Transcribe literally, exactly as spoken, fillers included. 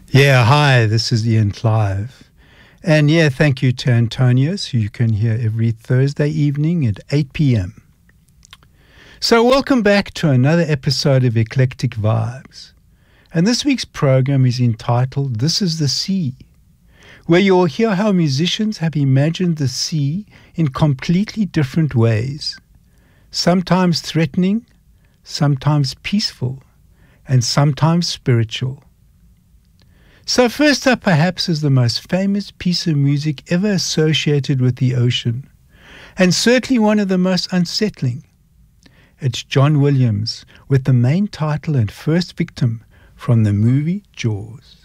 Yeah, hi, this is Ian Clive. And yeah, thank you to Antonius, who you can hear every Thursday evening at eight p.m. So welcome back to another episode of Eclectic Vibes. And this week's program is entitled This is the Sea, where you'll hear how musicians have imagined the sea in completely different ways, sometimes threatening, sometimes peaceful, and sometimes spiritual. So first up perhaps is the most famous piece of music ever associated with the ocean, and certainly one of the most unsettling. It's John Williams with the main title and first victim from the movie Jaws.